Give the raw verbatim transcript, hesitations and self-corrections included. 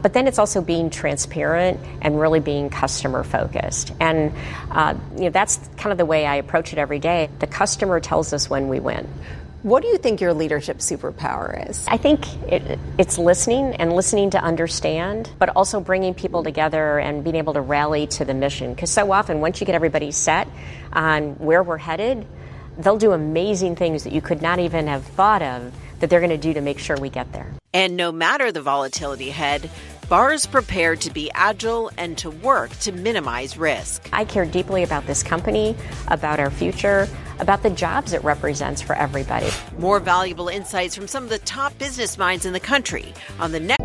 But then it's also being transparent and really being customer focused. And uh, you know, that's kind of the way I approach it every day. The customer tells us when we win. What do you think your leadership superpower is? I think it, it's listening and listening to understand, but also bringing people together and being able to rally to the mission. Because so often, once you get everybody set on where we're headed, they'll do amazing things that you could not even have thought of that they're going to do to make sure we get there. And no matter the volatility ahead, Barr is prepared to be agile and to work to minimize risk. I care deeply about this company, about our future, about the jobs it represents for everybody. More valuable insights from some of the top business minds in the country on the next